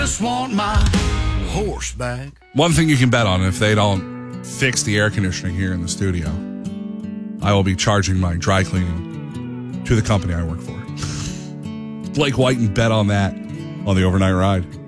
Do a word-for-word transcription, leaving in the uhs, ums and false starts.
just want my horse back. One thing you can bet on, if they don't fix the air conditioning here in the studio, I will be charging my dry cleaning to the company I work for. Blake White and bet on that on the overnight ride.